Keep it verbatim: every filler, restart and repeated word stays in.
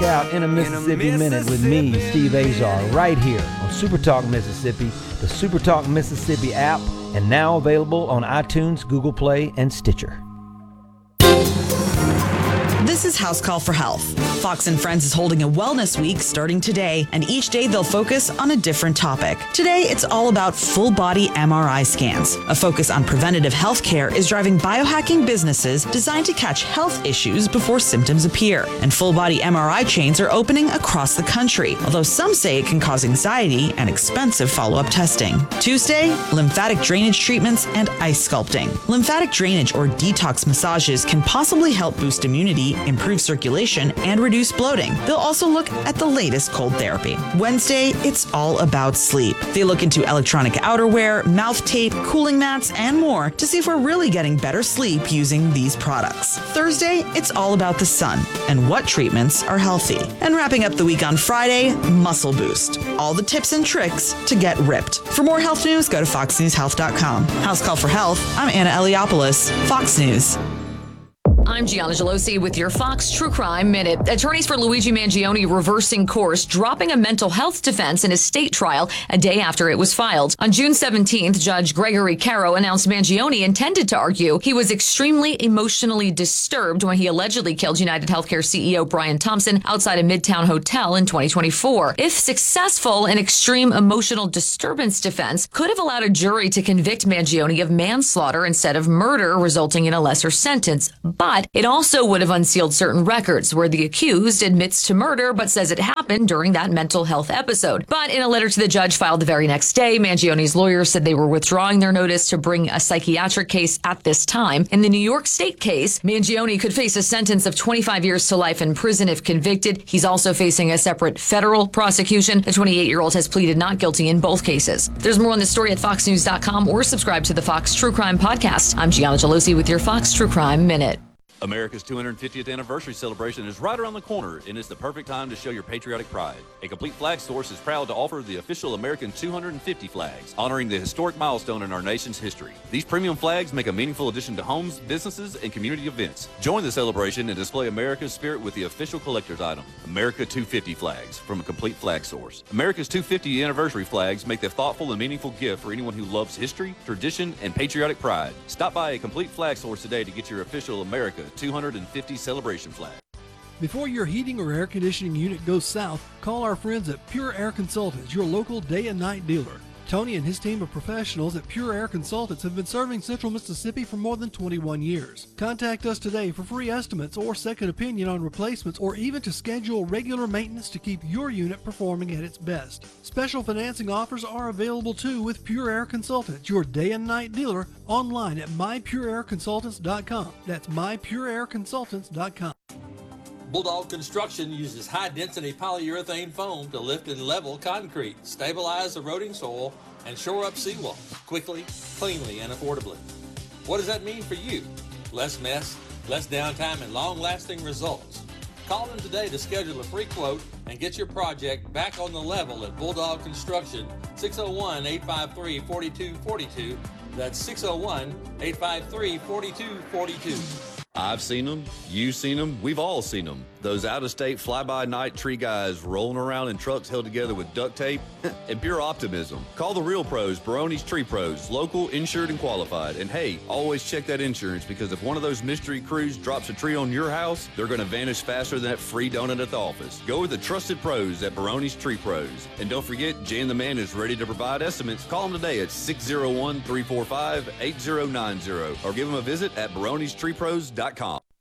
out in a Mississippi, in a Mississippi Minute with me, Steve Azar, right here on Super Talk Mississippi, the Super Talk Mississippi app, and now available on iTunes, Google Play, and Stitcher. This is House Call for Health. Fox and Friends is holding a wellness week starting today, and each day they'll focus on a different topic. Today, it's all about full-body M R I scans. A focus on preventative health care is driving biohacking businesses designed to catch health issues before symptoms appear. And full-body M R I chains are opening across the country, although some say it can cause anxiety and expensive follow-up testing. Tuesday, lymphatic drainage treatments and ice sculpting. Lymphatic drainage or detox massages can possibly help boost immunity, improve circulation, and reduce bloating. They'll also look at the latest cold therapy. Wednesday, it's all about sleep. They look into electronic outerwear, mouth tape, cooling mats, and more to see if we're really getting better sleep using these products. Thursday, it's all about the sun and what treatments are healthy. And wrapping up the week on Friday, Muscle Boost. All the tips and tricks to get ripped. For more health news, go to fox news health dot com. House Call for Health, I'm Anna Eliopoulos, Fox News. I'm Gianna Gelosi with your Fox True Crime Minute. Attorneys for Luigi Mangione reversing course, dropping a mental health defense in his state trial a day after it was filed. On June seventeenth, Judge Gregory Caro announced Mangione intended to argue he was extremely emotionally disturbed when he allegedly killed United Healthcare C E O Brian Thompson outside a Midtown hotel in twenty twenty-four. If successful, an extreme emotional disturbance defense could have allowed a jury to convict Mangione of manslaughter instead of murder, resulting in a lesser sentence. But it also would have unsealed certain records where the accused admits to murder but says it happened during that mental health episode. But in a letter to the judge filed the very next day, Mangione's lawyers said they were withdrawing their notice to bring a psychiatric case at this time. In the New York State case, Mangione could face a sentence of twenty-five years to life in prison if convicted. He's also facing a separate federal prosecution. The twenty-eight-year-old has pleaded not guilty in both cases. There's more on this story at fox news dot com or subscribe to the Fox True Crime Podcast. I'm Gianna Gelosi with your Fox True Crime Minute. America's two hundred fiftieth anniversary celebration is right around the corner, and it's the perfect time to show your patriotic pride. A Complete Flag Source is proud to offer the official American two hundred fifty flags, honoring the historic milestone in our nation's history. These premium flags make a meaningful addition to homes, businesses, and community events. Join the celebration and display America's spirit with the official collector's item, America two fifty flags from A Complete Flag Source. America's two hundred fiftieth anniversary flags make the thoughtful and meaningful gift for anyone who loves history, tradition, and patriotic pride. Stop by A Complete Flag Source today to get your official America two hundred fifty celebration flag. Before your heating or air conditioning unit goes south, call our friends at Pure Air Consultants, your local day and night dealer. Tony and his team of professionals at Pure Air Consultants have been serving Central Mississippi for more than twenty-one years. Contact us today for free estimates or second opinion on replacements, or even to schedule regular maintenance to keep your unit performing at its best. Special financing offers are available too with Pure Air Consultants, your day and night dealer, online at my pure air consultants dot com. That's my pure air consultants dot com. Bulldog Construction uses high-density polyurethane foam to lift and level concrete, stabilize eroding soil, and shore up seawalls quickly, cleanly, and affordably. What does that mean for you? Less mess, less downtime, and long-lasting results. Call them today to schedule a free quote and get your project back on the level at Bulldog Construction, six oh one, eight five three, four two four two. That's six oh one, eight five three, four two four two. I've seen them, you've seen them, we've all seen them. Those out-of-state fly-by-night tree guys rolling around in trucks held together with duct tape and pure optimism. Call the real pros, Baroni's Tree Pros, local, insured, and qualified. And hey, always check that insurance, because if one of those mystery crews drops a tree on your house, they're going to vanish faster than that free donut at the office. Go with the trusted pros at Baroni's Tree Pros. And don't forget, Jan the Man is ready to provide estimates. Call them today at six oh one, three four five, eight oh nine oh or give them a visit at barones tree pros dot com.